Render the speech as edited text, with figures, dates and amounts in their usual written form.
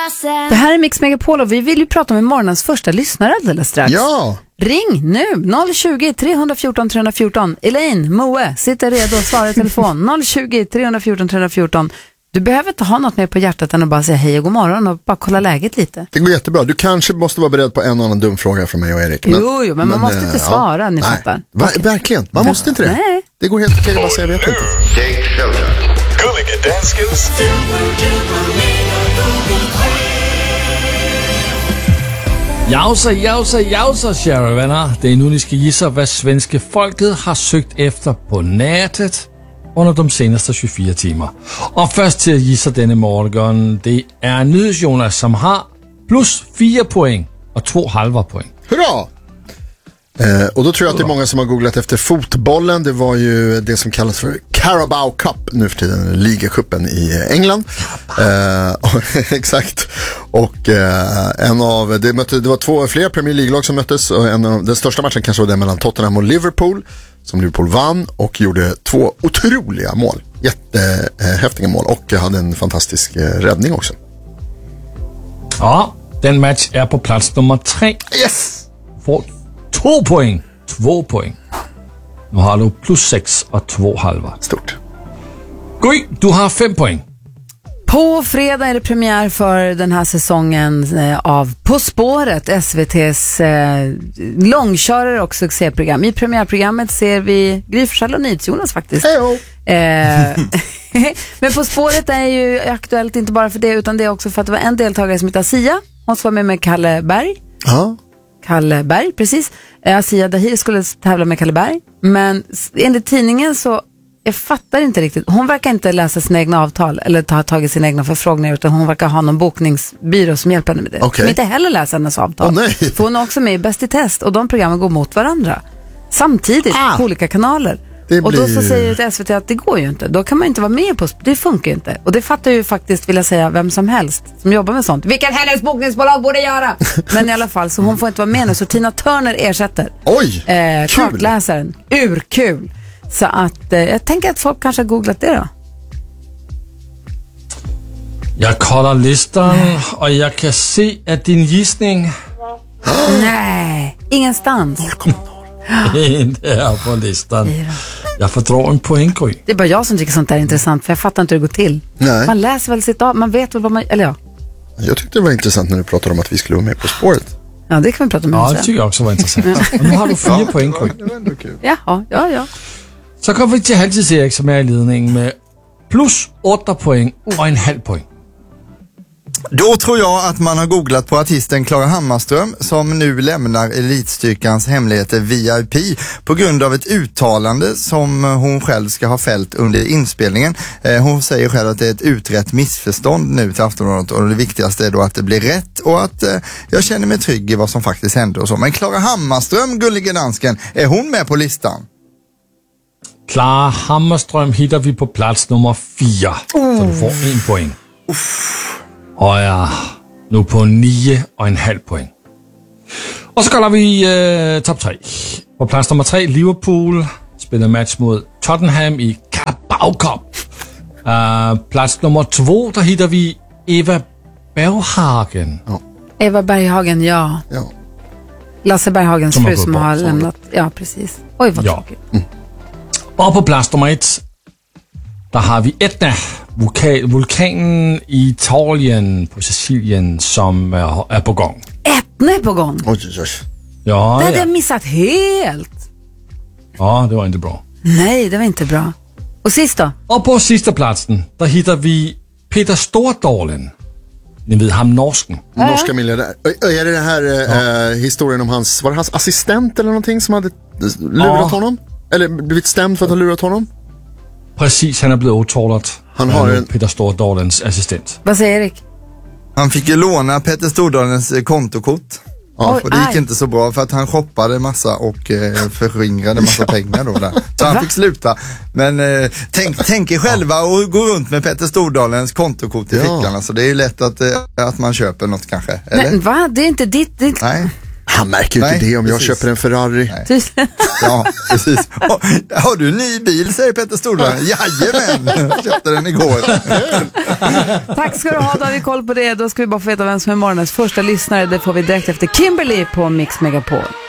Det här är Mix Megapol och vi vill ju prata med morgonens första lyssnare alldeles strax. Ja! Ring nu, 020-314 314. Elaine, Moe, sitter redo och svarar i telefon. 020-314 314. Du behöver inte ha något mer på hjärtat än att bara säga hej och god morgon och bara kolla läget lite. Det går jättebra. Du kanske måste vara beredd på en annan dum fråga från mig och Erik. Men man måste inte svara, ni fattar. Verkligen, man måste inte det. Nej. Det går helt okej att bara säga, jag vet inte. Gulliga danskens Jausa, kära vänner. Det är nu ni ska gissa vad svenska folket har sökt efter på nätet under de senaste 24 timmar. Och först till att gissa denna morgon, det är NyhetsJonas som har plus 4 poäng och 2 halva poäng. Hurra! Och då tror jag att det är många som har googlat efter fotbollen. Det var ju det som kallas för Carabao Cup nu för tiden, ligacupen i England. Exakt. Och det var flera Premier League-lag som möttes. Och den största matchen kanske var den mellan Tottenham och Liverpool, som Liverpool vann och gjorde 2 otroliga mål. Jättehäftiga mål och hade en fantastisk räddning också. Ja, den match är på plats nummer 3. Yes! Får 2 poäng. 2 poäng. Nu har du plus 6 och 2 halva. Stort. Gry, du har 5 poäng. På fredag är det premiär för den här säsongen av På spåret, SVT:s långkörare och succéprogram. I premiärprogrammet ser vi Gry Forssell och NyhetsJonas faktiskt. Men På spåret är ju aktuellt inte bara för det, utan det är också för att det var en deltagare som heter Sia. Hon var med Kalle Berg. Ja. Kalle Berg, precis. Sia Dahir skulle tävla med Kalle Berg. Men enligt tidningen så, jag fattar inte riktigt. Hon verkar inte läsa sina egna avtal eller ta tagit sina egna förfrågningar, utan hon verkar ha någon bokningsbyrå som hjälper henne med det. Okay. Som inte heller läser hennes avtal. Nej. För hon är också med i Bäst i test och de programmen går mot varandra. Samtidigt på olika kanaler. Och då så säger SVT att det går ju inte. Då kan man inte vara med på, det funkar ju inte. Och det fattar ju faktiskt, vill jag säga, vem som helst som jobbar med sånt. Vilken hennes bokningsbolag borde göra. Men i alla fall, så hon får inte vara med nu. Så Tina Turner ersätter. Oj, kartläsaren. Urkul. Så att jag tänker att folk kanske har googlat det då. Jag kollar listan och jag kan se att din gissning Nej, ingenstans. inte är på listan. Jag får dra en poäng, Gry. Det är bara jag som tycker sånt där är intressant, för jag fattar inte hur det går till. Nej. Man läser väl sitt av, man vet väl vad man, eller ja. Jag tyckte det var intressant när du pratade om att vi skulle vara med På spåret. Ja, det kan vi prata om. Ja, det tycker jag också var intressant. Och nu har du 4 poäng, Gry. Det var ändå kul. Ja. Så kommer vi till Halvtids-Erik som är i ledning med plus 8 poäng och en halv poäng. Då tror jag att man har googlat på artisten Klara Hammarström som nu lämnar Elitstyrkans hemligheter VIP på grund av ett uttalande som hon själv ska ha fällt under inspelningen. Hon säger själv att det är ett utrett missförstånd nu till Aftonbladet, och det viktigaste är då att det blir rätt och att jag känner mig trygg i vad som faktiskt hände och så. Men Klara Hammarström, gullige dansken, är hon med på listan? Klara Hammarström hittar vi på plats nummer 4. Så du får 1 poäng. Och jag är nu på 9,5 poäng. Och så kollar vi topp 3. På plats nummer 3, Liverpool spelar match mot Tottenham i Carabao Cup. Plats nummer 2, där hittar vi Eva Berghagen. Ja. Eva Berghagen, ja. Lasse Berghagens fru som har lämnat. Ja, precis. Oj, vad tråkigt. Och på plats nummer 1, där har vi Etna, vulkanen i Italien på Sicilien som är på gång. Etna är på gång? Oj. Ja, det hade jag missat helt. Ja, det var inte bra. Nej, det var inte bra. Och sist då? Och på sista platsen, där hittar vi Peter Stordalen. Ni vet, han norsken. Norska miljardär. Är det den här historien om hans, var det hans assistent eller någonting som hade lurat honom? Eller blivit stämd för att ha lurat honom? Precis, han är blivit åtalad. Han har Peter Stordalens assistent. Vad säger Erik? Han fick ju låna Peter Stordalens kontokort. Ja, och det gick inte så bra för att han shoppade massa och förskingrade massa pengar då där. Så han fick sluta. Men tänk er själva och gå runt med Peter Stordalens kontokort i fickan. Så det är ju lätt att man köper något kanske. Eller? Men va? Det är inte ditt... Nej. Han märker ju inte det om jag köper en Ferrari. Ja, precis. Har du en ny bil, säger Petter Stordalen. Jajamän, jag köpte den igår. Tack ska du ha, då har vi koll på det. Då ska vi bara få veta vem som är morgonens första lyssnare. Det får vi direkt efter Kimberly på Mix Megapol.